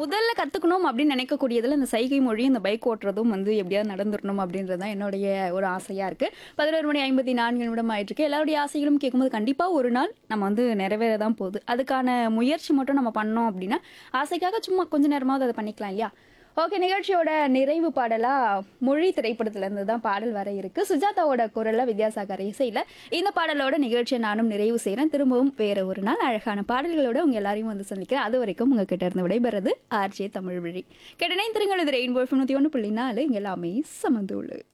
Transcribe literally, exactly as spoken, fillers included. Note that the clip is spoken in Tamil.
முதல்ல கத்துக்கணும் அப்படின்னு நினைக்கக்கூடியதுல இந்த சைகை மொழி, இந்த பைக் ஓட்டுறதும் வந்து எப்படியாவது நடந்துரணும் அப்படின்றது தான் என்னுடைய ஒரு ஆசையா இருக்கு. பதினொன்று மணி ஐம்பத்தி நான்கு நிமிடம் ஆயிட்டு இருக்கு. எல்லாருடைய ஆசைகளும் கேட்கும்போது கண்டிப்பா ஒரு நாள் நம்ம வந்து நிறைவேற தான் போகுது. அதுக்கான முயற்சி மட்டும் நம்ம பண்ணோம் அப்படின்னா, ஆசைக்காக சும்மா கொஞ்ச நேரமாவது அதை பண்ணிக்கலாம் இல்லையா? ஓகே, நிகழ்ச்சியோட நிறைவு பாடலா மொழி திரைப்படத்துல இருந்து தான் பாடல் வர இருக்கு. சுஜாதாவோட குரல்ல வித்யாசாகர் இசையில இந்த பாடலோட நிகழ்ச்சியை நானும் நிறைவு செய்றேன். திரும்பவும் வேற ஒரு நாள் அழகான பாடல்களோட உங்க எல்லாரையும் வந்து சந்திக்கிறேன். அது வரைக்கும் உங்ககிட்ட இருந்து விடைபெறது ஆர்ஜே தமிழ்விழி. கேட்டனை திருங்கள் இது ரெயின்போ தொண்ணூற்றி ஒன்று புள்ளி நாலு இங்க எல்லாமே சமந்துள்ளு.